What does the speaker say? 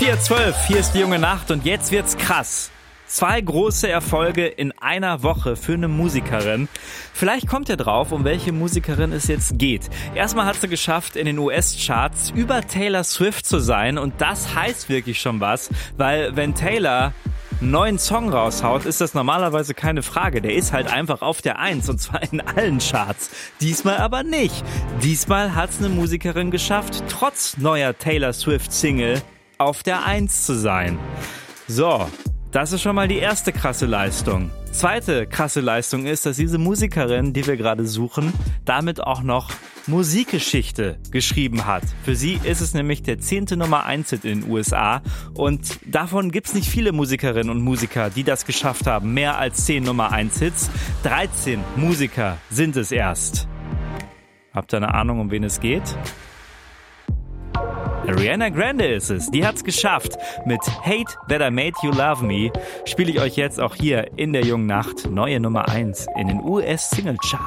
4:12, hier ist die junge Nacht und jetzt wird's krass. 2 große Erfolge in einer Woche für eine Musikerin. Vielleicht kommt ihr drauf, um welche Musikerin es jetzt geht. Erstmal hat sie geschafft, in den US-Charts über Taylor Swift zu sein und das heißt wirklich schon was, weil wenn Taylor einen neuen Song raushaut, ist das normalerweise keine Frage. Der ist halt einfach auf der 1 und zwar in allen Charts. Diesmal aber nicht. Diesmal hat's eine Musikerin geschafft, trotz neuer Taylor Swift-Single auf der 1 zu sein. So, das ist schon mal die erste krasse Leistung. Zweite krasse Leistung ist, dass diese Musikerin, die wir gerade suchen, damit auch noch Musikgeschichte geschrieben hat. Für sie ist es nämlich der 10. Nummer 1-Hit in den USA und davon gibt's nicht viele Musikerinnen und Musiker, die das geschafft haben. Mehr als 10 Nummer 1-Hits. 13 Musiker sind es erst. Habt ihr eine Ahnung, um wen es geht? Ariana Grande ist es. Die hat's geschafft. Mit Hate That I Made You Love Me spiele ich euch jetzt auch hier in der jungen Nacht neue Nummer 1 in den US-Single-Charts.